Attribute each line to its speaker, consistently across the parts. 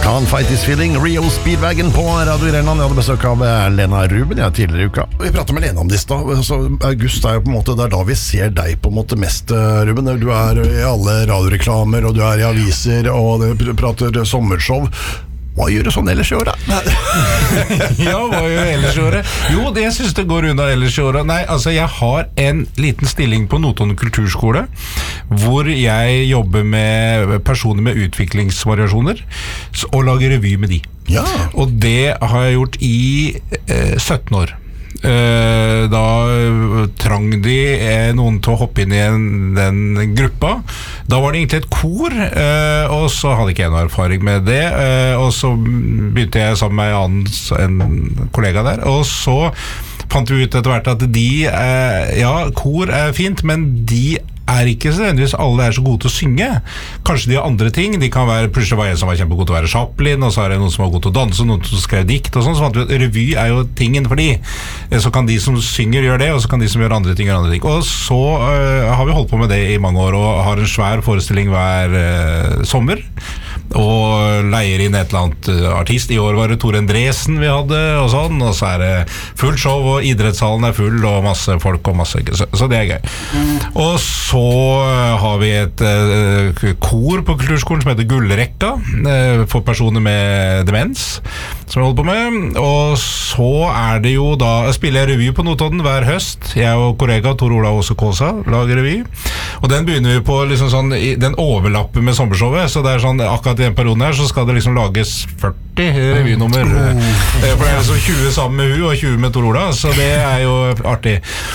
Speaker 1: Can't Fight This Feeling, Rio Speedwagon på Radio Grenland. Jeg hadde besøk av Lena Ruben tidligere i uka. Vi pratet med Lena om det i stad. August jo på en måte, det da vi ser deg på en måte mest, Ruben. Du i alle radioreklamer, og du i aviser, og du prater sommershow. Hva gjør du sånn ellers i året?
Speaker 2: Ja, hva gjør jeg ellers i året? Jo, jeg synes det går unna ellers i året. Nei, altså jeg har en liten stilling på Notodden kulturskole, hvor jeg jobber med personer med utviklingsvariasjoner, og lager revy med de.
Speaker 1: Ja.
Speaker 2: Og det har jeg gjort i 17 år. Da trang de noen til å hoppe inn i den gruppa. Da var det egentlig et kor, og så hadde ikke jeg noe erfaring med det, og så begynte jeg sammen med en kollega der, og så fant vi ut etter hvert at kor fint, men de ikke så nødvendigvis alle så gode til å synge. Kanskje de har andre ting. De kan være, plutselig var en som var kjempegod til å være Chaplin, og så det noen som var god til å danse, noen som skrev dikt og sånn, så fant vi at revy jo tingen for de. Så kan de som synger gjøre det, og så kan de som gjør andre ting gjøre andre ting. Og så har vi holdt på med det i mange år, og har en svær forestilling hver sommer, og leier inn et eller annet artist. I år var det Tor Endresen vi hadde, og sånn, og så det fullt show, og idrettshallen full, og masse folk, og masse, så det gøy. Og så har vi et kor på kulturskolen som heter Gullrekka, for personer med demens, som vi holder på med. Og så det jo da, jeg spiller revy på Notodden hver høst. Jeg og kollega Tor Olav Åse Kåsa lager revy, og den begynner vi på liksom sånn, den overlapper med sommershowet, så det sånn, akkurat i den perioden her så skal det liksom lages 40 revynummer, for det så 20 sammen med hun og 20 med Tor Olav, så det jo artig.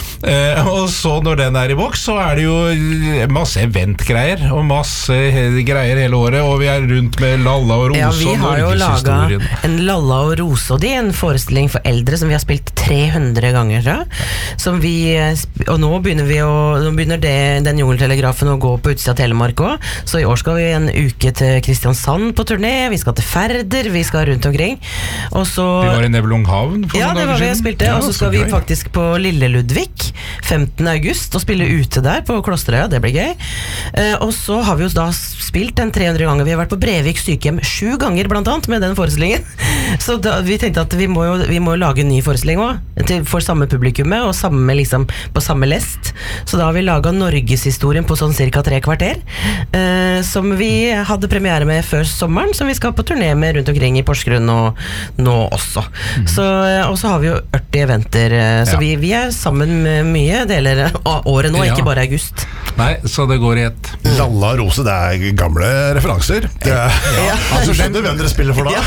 Speaker 2: Og så når den i boks, så det jo masse eventgreier og masse greier hele året, og vi rundt med Lalla og Rose.
Speaker 3: Ja, vi har jo laget en Lalla og Rose, og det en forestilling for eldre som vi har spilt 300 ganger, tror jeg. Som vi, og nå begynner den jungeltelegrafen å gå på utsida av Telemark også, så i år skal vi en uke til Kristiansand på turné, vi skal til Færder, vi skal rundt omkring. Og så,
Speaker 2: vi var i Nebelunghavn for
Speaker 3: noen dager siden. Ja, det var vi spilte, og så skal vi faktisk på Lille Ludvig 15. august og spille ute der på Klosterøya, det blir gøy. Og så har vi jo da spilt den 300 ganger, vi har vært på Brevik sykehjem 7 ganger blant annet med den forestillingen, så da, vi tenkte at vi må lage en ny forestilling også, for samme publikummet og liksom, på samme lest, så da har vi laget Norgeshistorien på sånn cirka 3 kvarter, som vi hadde premiere med før sommeren, som vi skal på turné med rundt omkring i Porsgrunn og nå også. Og så har vi jo 80 eventer, så vi sammen med mye deler av året nå, ikke bare august.
Speaker 2: Nei, så det går i ett.
Speaker 1: Lalla og Rose, det gamle referanser. Altså, skjønner hvem dere spiller for da?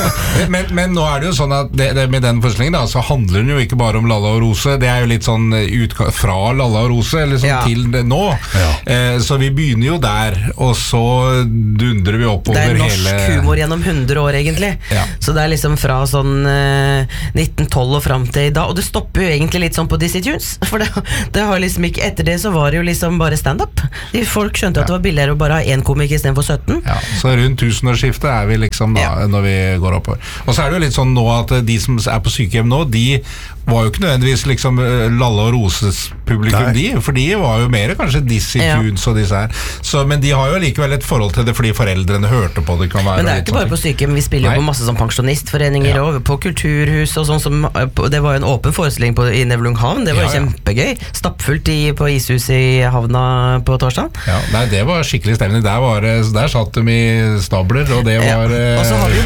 Speaker 2: Men nå det jo sånn at med den forestillingen da, så handler den jo ikke bare om Lalla og Rose, det jo litt sånn fra Lalla og Rose liksom, til det nå. Så vi begynner jo der, og så dundrer vi opp over hele...
Speaker 3: Det norsk humor gjennom 100 år egentlig, så det liksom fra sånn 1912 og frem til i dag, og det stopper jo egentlig litt sånn på Dizzie Tunes, for det har liksom ikke, etter det så var det jo liksom bare stand-up. Folk skjønte at det var billigere å bare ha en komik i stedet for 17.
Speaker 2: Ja, så rundt tusenårsskiftet vi liksom da, når vi går oppover. Og så det jo litt sånn nå at de som på sykehjem nå, de var jo ikke nødvendigvis liksom Lalla og Roses publikum, for de var jo mer kanskje Dizzie Tunes og disse her. Så, men de har jo likevel et forhold til det fordi foreldrene hørte på det. Kan være,
Speaker 3: men det jo ikke bare på sykehjem, vi spiller jo på masse sånn pensjonistforeninger og på kulturhus og sånn som, det var jo en åpen forestilling i Nebelunghavn, det var jo kjempegøy, stappfullt på ishus i havna på torsdag.
Speaker 2: Ja, nei, det var skikkelig stemning, der satt de i stabler, og det var
Speaker 3: og så har vi jo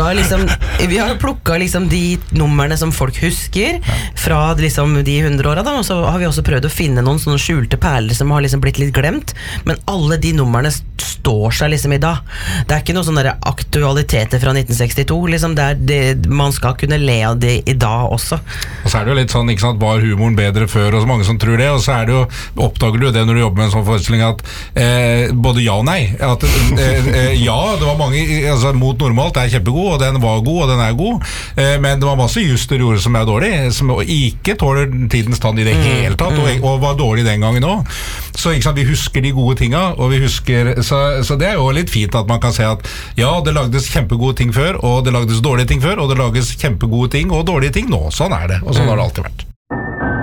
Speaker 3: plukket liksom de numrene som folk husker fra liksom de 100 årene da, og så har vi også prøvd å finne noen sånne skjulte perler som har liksom blitt litt glemt, men alle de numrene står seg liksom i dag. Det ikke noen sånne aktualiteter fra 1962, liksom man skal kunne le av det i dag også.
Speaker 2: Og så det jo litt sånn, ikke sant, var humoren bedre før, og så mange som tror det, og så det jo, oppdager du det når du jobber med en sånn forestilling at både ja og nei, at ja, det var mange, altså Mot normalt kjempegod, og den var god, og den god, men det var masse juster gjorde som dårlig, som ikke tåler tidens tann i det hele tatt, og var dårlig den gangen også. Så ikke sant, vi husker de gode tingene, og vi husker, så det jo litt fint at man kan se at ja, det lagdes kjempegode ting før, og det lagdes dårlige ting før, og det lages kjempegode ting og dårlige ting nå, sånn det, og sånn har det alltid vært.